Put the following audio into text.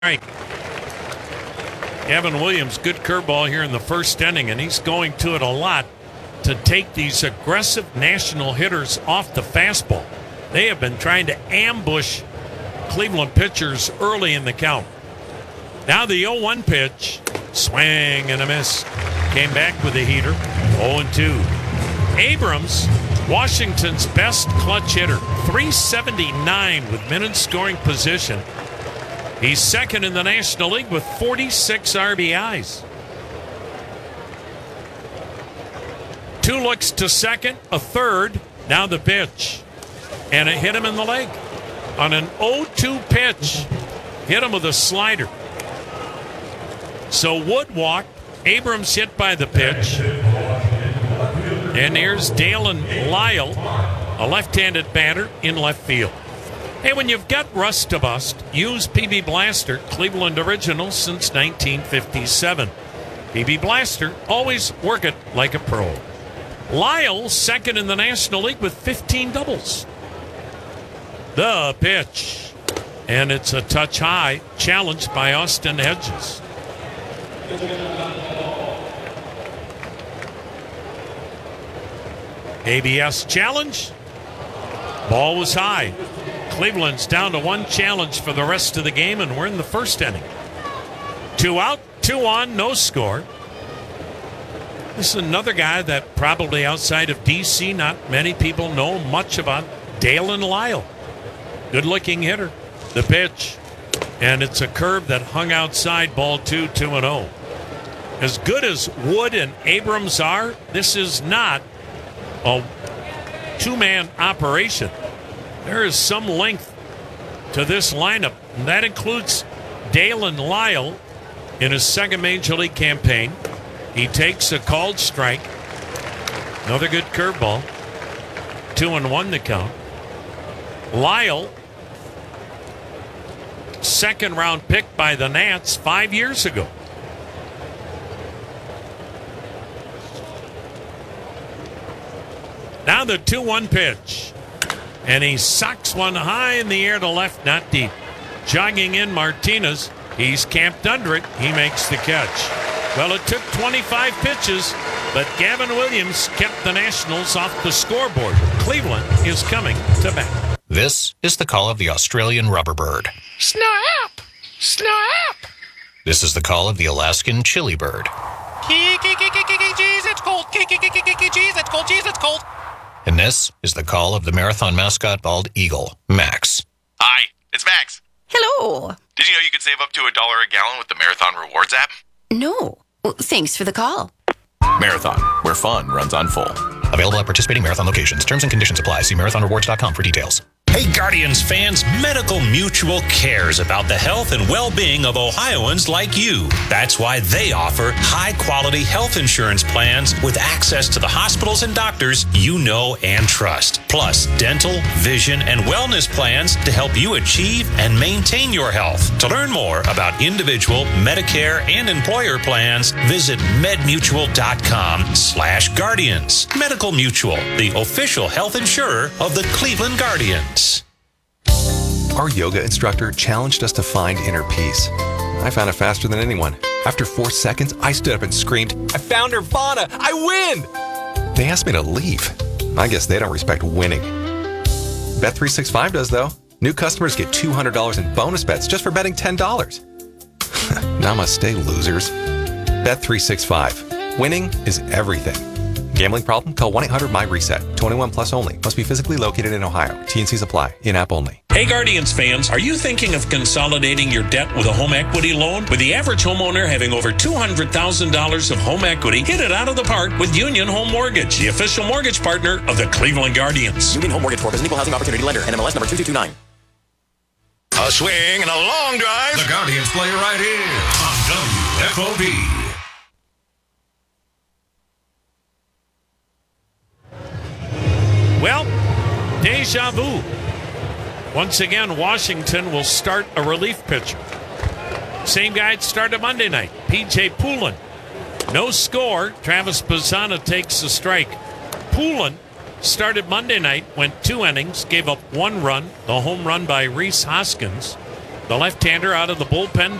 Right. Gavin Williams, good curveball here in the first inning, and he's going to it a lot to take these aggressive national hitters off the fastball. They have been trying to ambush Cleveland pitchers early in the count. Now the 0-1 pitch, swing and a miss. Came back with a heater, 0-2. Abrams, Washington's best clutch hitter, 379 with men in scoring position. He's second in the National League with 46 RBIs. 2 looks to second, a third, now the pitch. And it hit him in the leg. On an 0-2 pitch, hit him with a slider. So Wood walked, Abrams hit by the pitch. And here's Dalen Lyle, a left-handed batter in left field. Hey, when you've got rust to bust, use PB Blaster, Cleveland original since 1957. PB Blaster, always work it like a pro. Lyle, second in the National League with 15 doubles. The pitch. And it's a touch high, challenged by Austin Hedges. ABS challenge. Ball was high. Cleveland's down to 1 challenge for the rest of the game, and we're in the first inning. 2 out, 2 on, no score. This is another guy that probably outside of D.C. not many people know much about, Dalen Lyle. Good-looking hitter. The pitch. And it's a curve that hung outside, ball 2, 2-0. As good as Wood and Abrams are, this is not a two-man operation. There is some length to this lineup, and that includes Dalen Lyle in his second Major League campaign. He takes a called strike. Another good curveball. 2-1 the count. Lyle, second round pick by the Nats 5 years ago. Now the 2-1 pitch. And he socks one high in the air to left, not deep. Jogging in Martinez. He's camped under it. He makes the catch. Well, it took 25 pitches, but Gavin Williams kept the Nationals off the scoreboard. Cleveland is coming to bat. This is the call of the Australian rubber bird. Snap! Snap! This is the call of the Alaskan chili bird. Jeez, it's cold. Jeez, it's cold. Jeez, it's cold. And this is the call of the marathon mascot bald eagle, Max. Hi, it's Max. Hello. Did you know you could save up to $1 a gallon with the Marathon Rewards app? No. Well, thanks for the call. Marathon, where fun runs on full. Available at participating marathon locations. Terms and conditions apply. See marathonrewards.com for details. Hey, Guardians fans, Medical Mutual cares about the health and well-being of Ohioans like you. That's why they offer high-quality health insurance plans with access to the hospitals and doctors you know and trust. Plus, dental, vision, and wellness plans to help you achieve and maintain your health. To learn more about individual, Medicare, and employer plans, visit medmutual.com/Guardians. Medical Mutual, the official health insurer of the Cleveland Guardians. Our yoga instructor challenged us to find inner peace. I found it faster than anyone. After 4 seconds, I stood up and screamed, "I found Nirvana! I win!" They asked me to leave. I guess they don't respect winning. Bet365 does, though. New customers get $200 in bonus bets just for betting $10. Namaste, losers. Bet365. Winning is everything. Gambling problem? Call 1-800-MY-RESET. 21 plus only. Must be physically located in Ohio. T&Cs apply. In-app only. Hey, Guardians fans, are you thinking of consolidating your debt with a home equity loan? With the average homeowner having over $200,000 of home equity, hit it out of the park with Union Home Mortgage, the official mortgage partner of the Cleveland Guardians. Union Home Mortgage Corp. is an equal housing opportunity lender. NMLS number 2229. A swing and a long drive. The Guardians play right here on WFOB. Well, deja vu. Once again, Washington will start a relief pitcher. Same guy that started Monday night, P.J. Poulin. No score. Travis Bazzana takes the strike. Poulin started Monday night, went 2 innings, gave up 1 run, the home run by Rhys Hoskins. The left-hander out of the bullpen